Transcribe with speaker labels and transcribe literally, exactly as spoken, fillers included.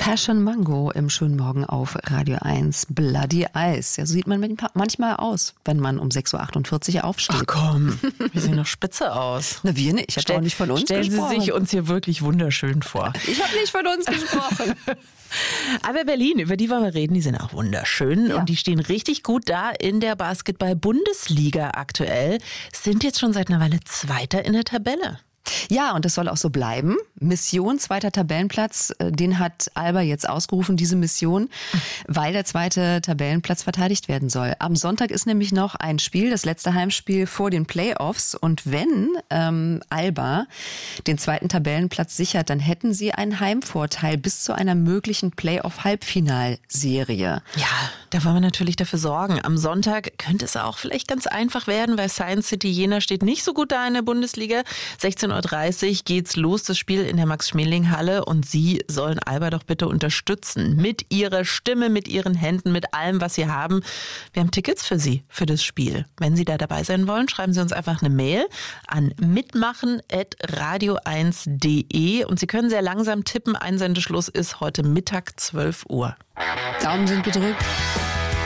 Speaker 1: Passion Mango im schönen Morgen auf Radio eins. Bloody Eyes. Ja, so sieht man manchmal aus, wenn man um sechs Uhr achtundvierzig aufsteht.
Speaker 2: Ach komm, wir sehen noch spitze aus.
Speaker 1: Na, wir nicht. Ich habe auch nicht von uns
Speaker 2: stellen
Speaker 1: gesprochen.
Speaker 2: Stellen Sie sich uns hier wirklich wunderschön vor.
Speaker 1: Ich habe nicht von uns gesprochen.
Speaker 2: Aber Berlin, über die wollen wir reden, die sind auch wunderschön. Ja. Und die stehen richtig gut da in der Basketball-Bundesliga aktuell. Sind jetzt schon seit einer Weile Zweiter in der Tabelle.
Speaker 1: Ja, und das soll auch so bleiben. Mission, zweiter Tabellenplatz, den hat Alba jetzt ausgerufen, diese Mission, weil der zweite Tabellenplatz verteidigt werden soll. Am Sonntag ist nämlich noch ein Spiel, das letzte Heimspiel vor den Playoffs. Und wenn ähm, Alba den zweiten Tabellenplatz sichert, dann hätten sie einen Heimvorteil bis zu einer möglichen Playoff-Halbfinalserie.
Speaker 2: Ja, da wollen wir natürlich dafür sorgen. Am Sonntag könnte es auch vielleicht ganz einfach werden, weil Science City Jena steht nicht so gut da in der Bundesliga. sechzehn Uhr dreißig geht's los, das Spiel in der Max-Schmeling-Halle, und Sie sollen Alba doch bitte unterstützen. Mit Ihrer Stimme, mit Ihren Händen, mit allem, was Sie haben. Wir haben Tickets für Sie, für das Spiel. Wenn Sie da dabei sein wollen, schreiben Sie uns einfach eine Mail an mitmachen at radio eins punkt de und Sie können sehr langsam tippen. Einsendeschluss ist heute Mittag zwölf Uhr.
Speaker 1: Daumen sind gedrückt.